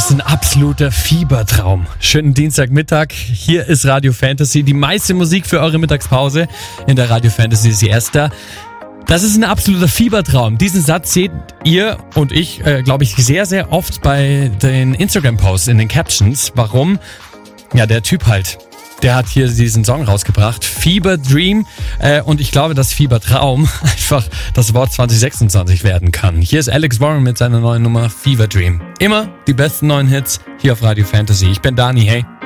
ist ein absoluter Fiebertraum. Schönen Dienstagmittag. Hier ist Radio Fantasy. Die meiste Musik für eure Mittagspause in der Radio Fantasy Siesta. Das ist ein absoluter Fiebertraum. Diesen Satz seht ihr und ich, glaube ich, sehr, sehr oft bei den Instagram-Posts in den Captions. Warum? Ja, der Typ halt. Der hat hier diesen Song rausgebracht, Fever Dream, und ich glaube, dass Fiebertraum einfach das Wort 2026 werden kann. Hier ist Alex Warren mit seiner neuen Nummer Fever Dream. Immer die besten neuen Hits hier auf Radio Fantasy. Ich bin Dani, hey.